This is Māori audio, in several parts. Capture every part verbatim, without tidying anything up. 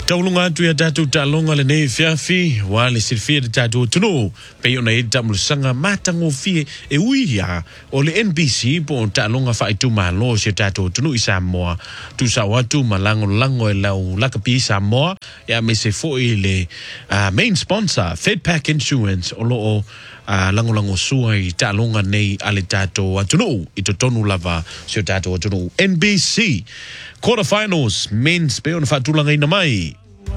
Taulunga tu ya tatu talonga le nei fiafi wale sirfia de tatu tunu pe ona e tamulusanga matango fie e uia o le N B C po talonga fa itu malo se tatu tunu i Samoa tu sa watu malango lango e lau lakapi Samoa ya me se fo i le uh, main sponsor Fedpack Insurance o loo Uh, lango lango sua i talonga nei ale tato atunu i tonu lava se tato atunu N B C quarterfinals men's pe on fatulanga ina mai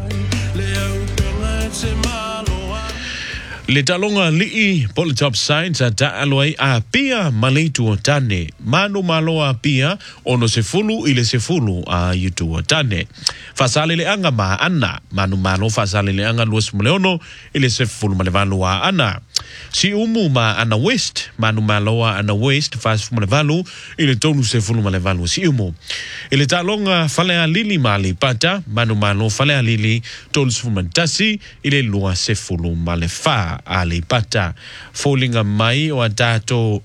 le talonga li pole top signs ata aloi a pia malitu otane manu malo a pia ono se fulu ile se fulu a yutu otane fasale le anga ma ana manu malo fasale le anga luas moleono ile se fulu malevalo a ana si umu ma ana west manu malo a ana west fas malevalo ile tonu se fulu malevalo si umu ile talonga fale a lili mali pata manu malo fale a lili tonu se fumantasi ile lua se fulu malefa ali pata fallinga mai o atato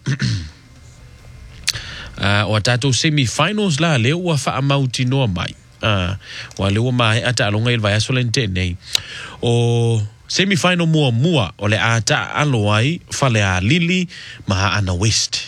uh, o atato semi-finals la leo wa fa amauti no mai uh, wa leo mai ata alonga il vai solente nei o semi-final mua mua o le ata aloai fale a lili maha ana west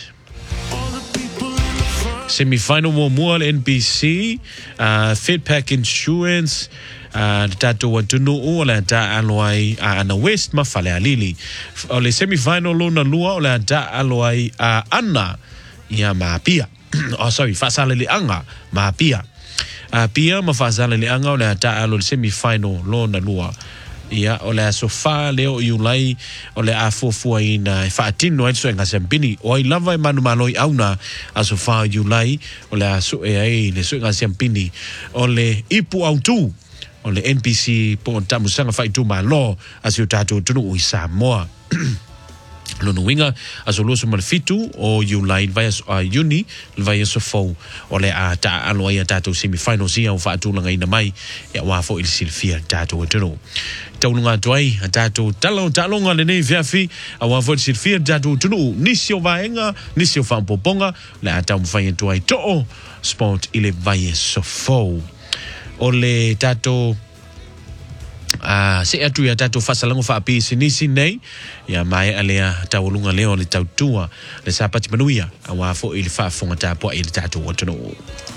semi-final mua mua le N B C uh, Fedpack Insurance Uh, tato watunu o le ta aloai a ana west ma fale alili o le semi-final luna lua o le ta aloai a ana ia ma pia oh sorry fasale li anga ma pia a pia ma fasale li anga o le ta alo le semi-final luna lua ia o le sofa leo iulai o le afofua ina faatino ai so ngasampini o i lava manu maloi auna a sofa iulai o le aso e ai le so ngasampini o le ipu autu o le N B C po tamusanga faitu malo asio tatu tunu i Samoa lono winga asoloso malfitu o July vai a uni vai so fo o le a ta alo ia tatu semi-finals ia o fatu langa ina mai ya wa fo il silfia tatu tunu taunga toai tatu talo talonga le nei fiafi a wa fo silfia tatu tunu nisio vaenga nisio fampoponga le ata mfanye toai to sport ile vai so fo o le tato uh, se atu ya tato fasalango fa api sinisi nei ya mai alea taulunga leo le tautua le sapati manuia awa fo ili fa fonga tapo ili tato watono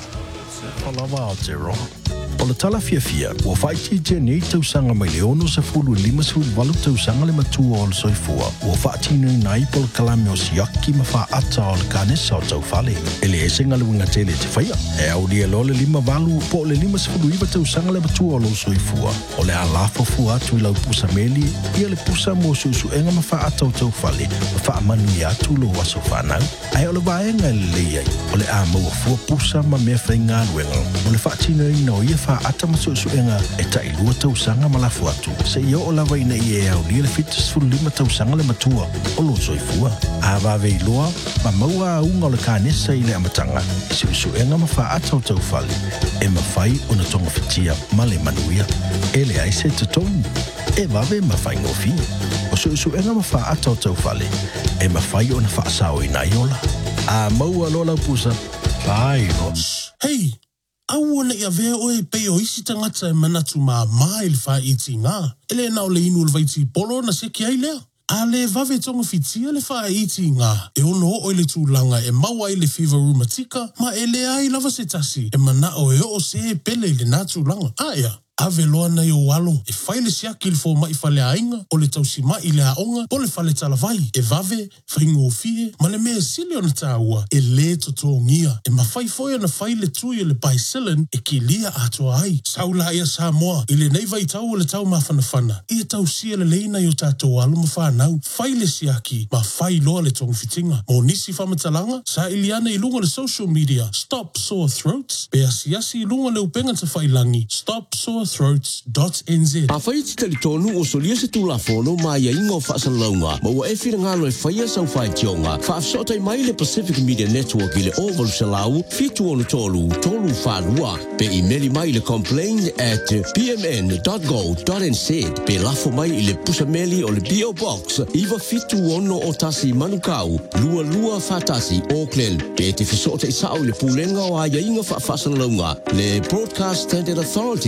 Palava Aotearoa. O le tala fia fia, ua whaiti te nei tausanga mai leono sa fulu lima sa walu tausanga le matua o le soifua. Ua whaatino i nai pol kalame o siaki ma wha ata o le kanesa o tau fale. E le esenga le winga tele te whaia. E au lia lo le lima walu po le lima sa fulu iwa tausanga le matua o lo soifua. O le alafo fua atu i lau pusa meli, ia le pusa mo susu enga ma wha ata o tau fale. Ma wha manu i atu lo waso whanau. Ai o le vaenga le leiai. O le a maua fua pusa ma mea whainga luenga. O le whaatino i no ia fa ata masusuenga e ta ilua tausanga malafu atu. Se ia o lawa ina i e au lia le fitas fulu lima tausanga le matua o lo soifua. A wawe iloa, ma maua a unga o le kanesa i le amatanga. E susuenga ma fa ata o tau fale. E ma fai o na tonga fitia ma le manuia. E le aise te tonu. E wawe ma fai ngofi. O susuenga ma fa ata o tau fale. E ma fai o na fa sao ina iola. A maua lola pusa. Fai o. Hey! Awana ia vea oe pe o isi tangata e manatu maa maa ili wha iti ngā. Ele nao le inu le vaiti polo na se ki ai lea. A le vave tonga fitia le wha iti ngā. E ono o ile tūlanga e maua ile fever rheumatica. Ma ele ai lava se tasi. E mana o e o se pele ile nā tūlanga. Aia. Ave loa na i o walo, e whaile siaki ili fo mai whale ainga, o le tausi mai le aonga, o le whale talavai, e vave, whaingo fie, ma le mea sili ona tāua, e le toto ngia, e ma whai foia na whaile tui le baisilin, e ki lia atoa ai, saula ia Samoa, i le nei vai tau o le tau mawhanawhana, i e tausia le leina i o tātou alu ma whanau, whaile siaki, ma whai loa le tongu fitinga, mo nisi whamatalanga, sa iliana i lunga le social media, Stop Sore Throats, pe asiasi i lunga le upenga ta whailangi, Stop Sore throats dot n z. A whai ti tali tonu o solia se tula fono ma ia ingo whaasalaunga. Ma ua e whira ngalo e whaia sau whai tionga. Whaafsotai mai le Pacific Media Network i le Oval Salau, fitu onu tolu, tolu whanua. Pe imeli mai le complain at p m n dot go dot n z. Pe lafo mai i le pusameli o le P O Box. Iwa fitu ono o tasi manukau. Lua lua whatasi Auckland. Pe te whasotai sao le pulenga o a ia ingo whaasalaunga. Le Broadcast Standard Authority le tele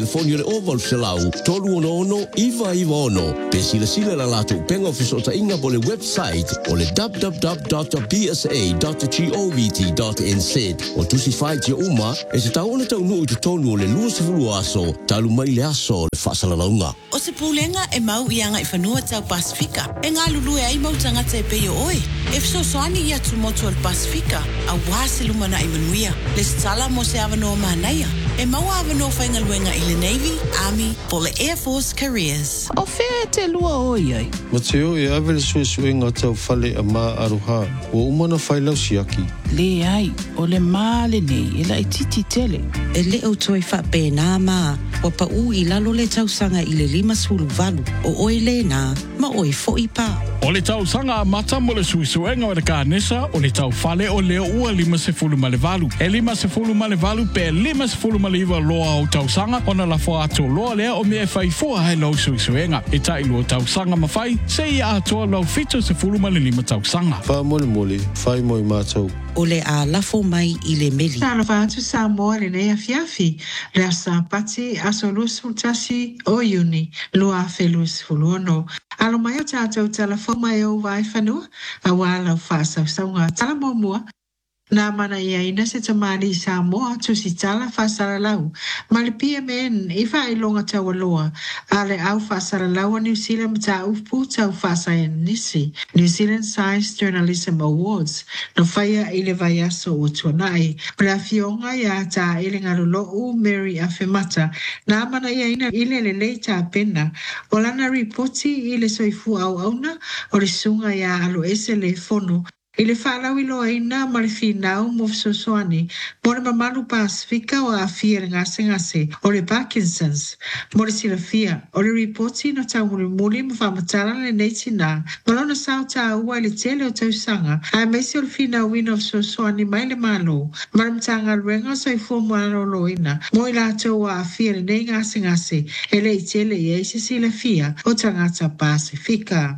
telefoni le oval selau tolu ono ono iva iva ono. Pe sila sila la lato penga ofisota inga bo le website o le w w w dot b s a dot govt dot n z. O tusi fai tia uma e se tau ona tau nui te tonu o le lua sifuru aso talu mai le aso le whaasala launga. O se pūlenga e mau i anga i whanua tau Pasifika. E ngā lulu e ai mau tangata e peo oe. E fso soani i atu motu al Pasifika, a wāse lumana i manuia. Le stala mo se awanoa mahanaia. E mau awanoa whainga luenga i le Navy, Army, po le Air Force Careers. O whea te lua oi ai. Ma te o e awele sue sue ngā tau whale a mā aruha. O umana whailau siaki. Le ai, o le mā le nei, e lai titi tele. E le au toi wha pēnā mā, o pa u i lalo le tausanga i le lima sulu valu, o oi le nā, ma oi fo i pā. O le tau sanga a mata mo le suisuenga o le kānesa o le tau fale o leo ua lima se fulu ma le valu. E lima se fulu ma le valu pe lima se fulu ma le iwa loa o tau sanga o na la fo ato loa lea o mea fai fua hai lau suisuenga. E tai lua tau sanga ma fai, se i atoa lau fito se fulu ma le lima tau sanga. Wha mole mole, whai moi mātou. O le a lafo mai i le meli. Tana whātu sa moa le nei a fiafi, le a sa pati a solus fultasi o iuni, lua felus fuluono. Alo mai o tātou telefon mai o vai whanua, a wālau whāsau saunga tala mua. Nā mana ia ina se tamari sa moa tu si tala whasara lau. Ma le P M N i wha i longa tau aloa. A le au whasara lau a New Zealand ta upu tau whasai nisi. New Zealand Science Journalism Awards. No whaia i le vai aso o tuanai. Prea fionga ia ta i le ngarolo u Mary Afemata. Nā mana ia ina i le le lei ta pena. O lana ripoti i le soifu au auna. O le sunga ia alo ese le fono. I le whālau i loa ina ma le whinau mo fisosoani, mo le mamalu Pasifika o a fia le ngase ngase, o le Parkinson's, mo le sila fia, o le reporti no tau muli muli mo whamatala le neiti nā, malona sao ta ua i le tele o tau sanga, a meisi o le whinau ina o fisosoani mai le malo, ma le mtanga ruenga so i fua mo ano lo ina, mo i lato a fia le nei ngase ngase, e le i tele i eisi sila fia o tangata Pasifika.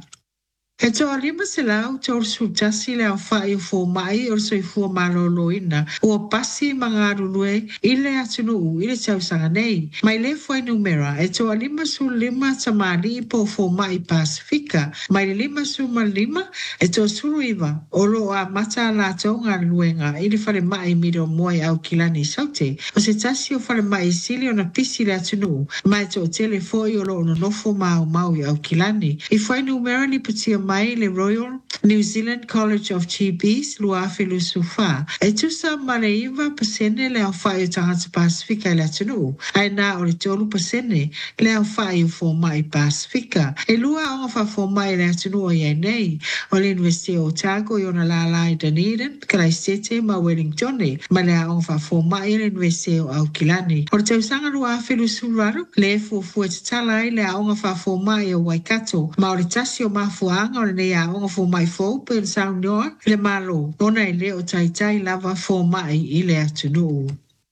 E toa lima se lau te or sutasi le au whai o fō mai o so i fua malolo ina. Ua pasi mga arulue i le atunu u i le tausanga nei. Mai le fwai numera e toa lima su lima tamari i po fō mai Pasifika. Mai le lima su ma lima e toa suru iwa o lo a mata la taunga luenga i le whare mai miro moe au kilani saute. O se tasi o whare mai sili o na pisi le atunu. Mai toa tele fwai o lo no nofo mau mau i au kilani. I fwai numera ni putia mai le Royal New Zealand College of G Ps lua filosofa. E tusa maleiva pasene le au whai o tangata Pasifika le atunu. Ai nā o le tolu pasene le au whai o fō mai Pasifika. E lua o ngawha fō mai le atunu o iai nei. O le University o Otago i ona la i Dunedin, Christchurch ma Wellington. Ma le a ngawha fō mai le University o Aukilani. O le tausanga lua filosofaru le fu fu e tatalai le a ngawha fō mai o Waikato. Ma o le tasi o mafuanga o le nei a onga fō mai fō pe sao noa le malo. Ona i le o taitai lava fō mai i le atunu.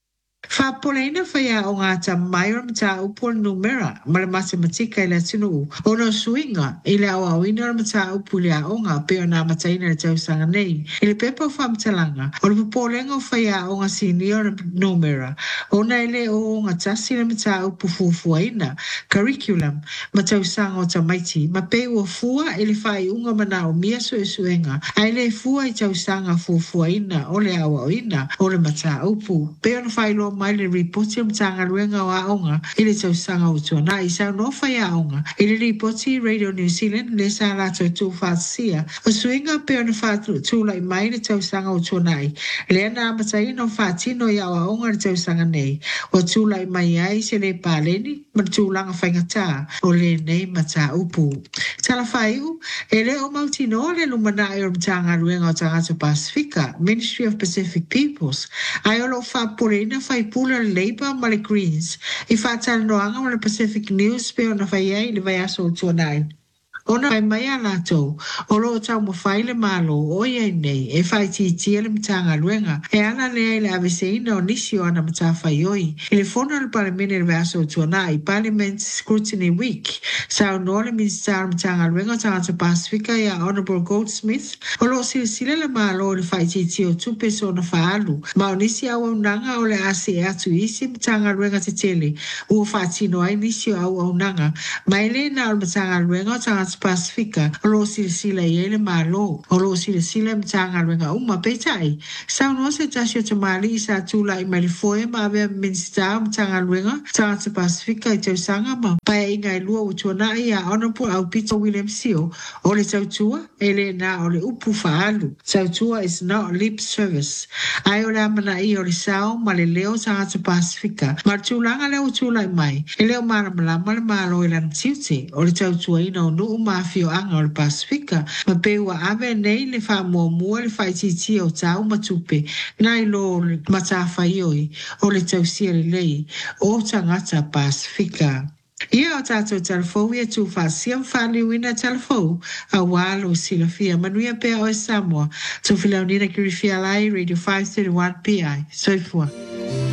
Whapoleina whaia o ngā ta mai o mta upo numera ma le matematika i le atunu. Ona suinga i le au awina o mta upo le aonga pe o nā mataina le tausanga nei. I le pepa o whamtalanga o le pupolenga o whaia o ngā senior numera. Ona i le o ngā tasi le mta upo fufuaina curriculum ma tausanga o tamaiti. Ma pe ua fua i le whai unga mana o mia su e suenga. Ai le fua i tausanga fufuaina o le au awina o le mta upo. Pe o na whai lo mai le ripoti o mtanga ruenga o aonga i le tausanga o tuana i sao no whai aonga. I le ripoti Radio New Zealand le sa lato tu whaatsia. O suinga pe o na whaatu tūlai mai le tausanga o tuana i. Le ana amatai no whaatino i au aonga le tausanga nei. O tūlai mai ai se le pāleni ma tūlanga whaingata o le nei mata upu. Tala whaiu, e le o mautino le lumana i o mtanga ruenga o tangata Pasifika, Ministry of Pacific Peoples. Ai o lo whaporena whai pula Labour ma le Greens. I whaatala noanga ma le Pacific News pe o na whai ai le vai aso o tuanai. Ona mai mai ala tau, o lo tau mo whaile malo o ia nei, e whai ti tia le mtanga luenga, e ana lea le avese ina o nisi o ana mta whai oi. Ele fona le paramene le vaso tuana i Parliament Scrutiny Week, sa o nore minister mtanga luenga tangata Pasifika ia Honourable Goldsmith, o lo sile sile le malo le whai ti tia o tupe so na whaalu, ma o nisi au au nanga o le ase e atu isi mtanga luenga te tele, ua whaatino ai nisi o au au nanga, ma ele na o mtanga luenga o tangata Pasifika, o lo sile sile i ele malo, o lo sile sile mtanga luenga uma peitai, sa no se tasio te mali sa tula i malifoe ma avea minsta mtanga luenga, tangata Pasifika i tau sanga ma, paia inga i lua utuana i a Honourable au Peter William Sio, o le tautua, ele na o le upu faalu, tautua is not lip service, ai o le amana i o le sao ma le leo tangata Pasifika, ma tūlanga leo tūla i mai, e leo mara malama le malo i lan tiute, o le tautua ina o nuu mafio anga o le Pasifika, ma peua ave nei le wha mua mua le whaititi o tau matupe, nai lo matafa ioi, o le tausia le lei, o tangata Pasifika. Ia o tātou telefou ia tū whasia mwhani wina telefou a walo sila fia manuia pia o e Samoa. Tō whilaunina ki rifia lai Radio five thirty-one P I. Soifua.